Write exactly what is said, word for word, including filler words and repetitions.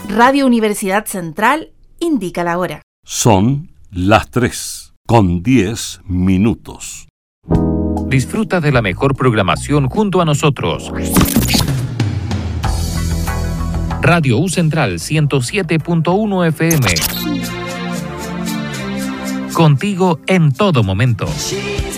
Radio Universidad Central indica la hora. Son las tres con diez minutos. Disfruta de la mejor programación junto a nosotros. Radio U Central ciento siete punto uno F M. Contigo en todo momento.